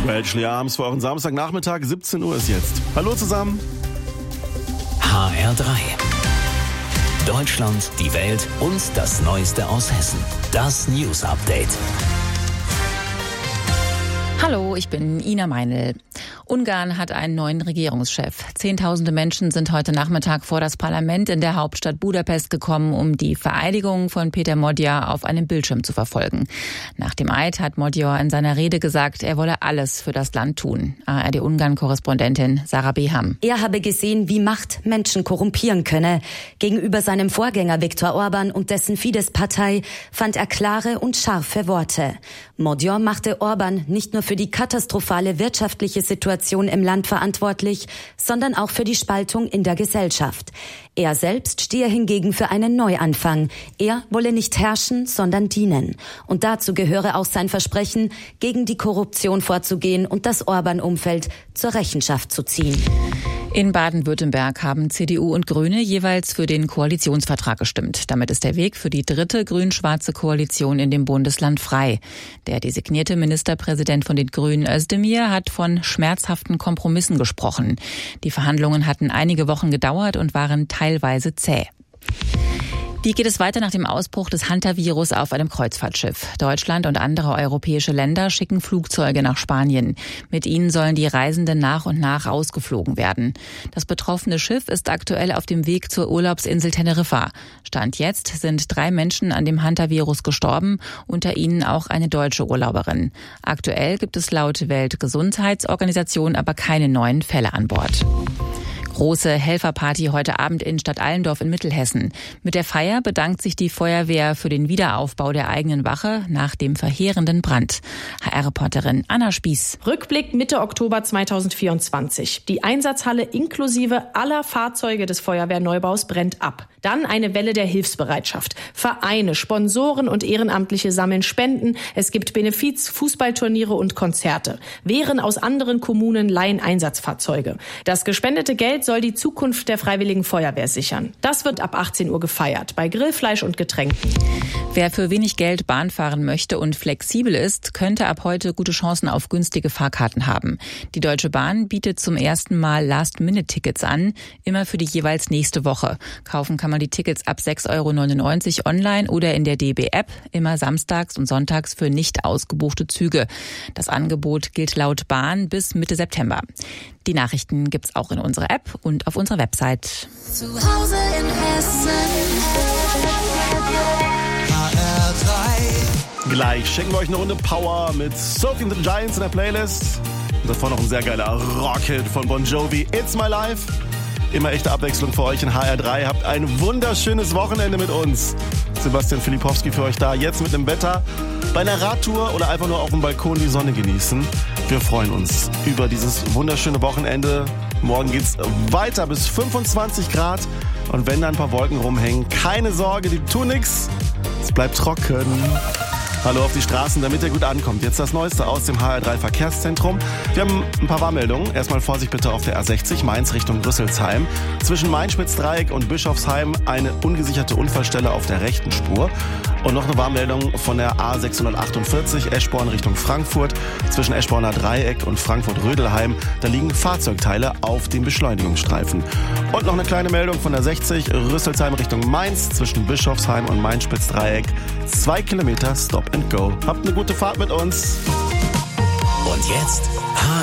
Welchley Arms für euren Samstagnachmittag, 17 Uhr ist jetzt. Hallo zusammen. HR3. Deutschland, die Welt und das Neueste aus Hessen. Das News Update. Hallo, ich bin Ina Meinl. Ungarn hat einen neuen Regierungschef. Zehntausende Menschen sind heute Nachmittag vor das Parlament in der Hauptstadt Budapest gekommen, um die Vereidigung von Péter Magyar auf einem Bildschirm zu verfolgen. Nach dem Eid hat Magyar in seiner Rede gesagt, er wolle alles für das Land tun. ARD-Ungarn-Korrespondentin Sarah Beham. Er habe gesehen, wie Macht Menschen korrumpieren könne. Gegenüber seinem Vorgänger Viktor Orban und dessen Fidesz-Partei fand er klare und scharfe Worte. Magyar machte Orban nicht nur für die katastrophale wirtschaftliche Situation im Land verantwortlich, sondern auch für die Spaltung in der Gesellschaft. Er selbst stehe hingegen für einen Neuanfang. Er wolle nicht herrschen, sondern dienen. Und dazu gehöre auch sein Versprechen, gegen die Korruption vorzugehen und das Orban-Umfeld zur Rechenschaft zu ziehen. In Baden-Württemberg haben CDU und Grüne jeweils für den Koalitionsvertrag gestimmt. Damit ist der Weg für die dritte grün-schwarze Koalition in dem Bundesland frei. Der designierte Ministerpräsident von den Grünen, Özdemir, hat von schmerzhaften Kompromissen gesprochen. Die Verhandlungen hatten einige Wochen gedauert und waren teilweise zäh. Wie geht es weiter nach dem Ausbruch des Hantavirus auf einem Kreuzfahrtschiff? Deutschland und andere europäische Länder schicken Flugzeuge nach Spanien. Mit ihnen sollen die Reisenden nach und nach ausgeflogen werden. Das betroffene Schiff ist aktuell auf dem Weg zur Urlaubsinsel Teneriffa. Stand jetzt sind 3 Menschen an dem Hantavirus gestorben, unter ihnen auch eine deutsche Urlauberin. Aktuell gibt es laut Weltgesundheitsorganisation aber keine neuen Fälle an Bord. Große Helferparty heute Abend in Stadt Allendorf in Mittelhessen. Mit der Feier bedankt sich die Feuerwehr für den Wiederaufbau der eigenen Wache nach dem verheerenden Brand. HR-Reporterin Anna Spieß. Rückblick Mitte Oktober 2024. Die Einsatzhalle inklusive aller Fahrzeuge des Feuerwehrneubaus brennt ab. Dann eine Welle der Hilfsbereitschaft. Vereine, Sponsoren und Ehrenamtliche sammeln Spenden. Es gibt Benefiz, Fußballturniere und Konzerte. Wehren aus anderen Kommunen leihen Einsatzfahrzeuge. Das gespendete Geld soll die Zukunft der Freiwilligen Feuerwehr sichern. Das wird ab 18 Uhr gefeiert, bei Grillfleisch und Getränken. Wer für wenig Geld Bahn fahren möchte und flexibel ist, könnte ab heute gute Chancen auf günstige Fahrkarten haben. Die Deutsche Bahn bietet zum ersten Mal Last-Minute-Tickets an, immer für die jeweils nächste Woche. Kaufen kann man die Tickets ab 6,99 € online oder in der DB-App, immer samstags und sonntags für nicht ausgebuchte Züge. Das Angebot gilt laut Bahn bis Mitte September. Die Nachrichten gibt's auch in unserer App und auf unserer Website. Zu Hause in Hessen. HR3. Gleich schenken wir euch eine Runde Power mit Soaking the Giants in der Playlist. Und davor noch ein sehr geiler Rockhit von Bon Jovi, It's My Life. Immer echte Abwechslung für euch in HR3. Habt ein wunderschönes Wochenende mit uns. Sebastian Filipowski für euch da. Jetzt mit dem Wetter, bei einer Radtour oder einfach nur auf dem Balkon die Sonne genießen. Wir freuen uns über dieses wunderschöne Wochenende. Morgen geht's weiter bis 25 Grad. Und wenn da ein paar Wolken rumhängen, keine Sorge, die tun nix. Es bleibt trocken. Hallo auf die Straßen, damit ihr gut ankommt. Jetzt das Neueste aus dem HR3 Verkehrszentrum. Wir haben ein paar Warnmeldungen. Erstmal Vorsicht bitte auf der A60 Mainz Richtung Rüsselsheim. Zwischen Main-Spitz-Dreieck und Bischofsheim eine ungesicherte Unfallstelle auf der rechten Spur. Und noch eine Warnmeldung von der A648 Eschborn Richtung Frankfurt. Zwischen Eschborner Dreieck und Frankfurt-Rödelheim. Da liegen Fahrzeugteile auf dem Beschleunigungsstreifen. Und noch eine kleine Meldung von der 60 Rüsselsheim Richtung Mainz. Zwischen Bischofsheim und Main-Spitz-Dreieck 2 Kilometer Stop and Go. Habt eine gute Fahrt mit uns. Und jetzt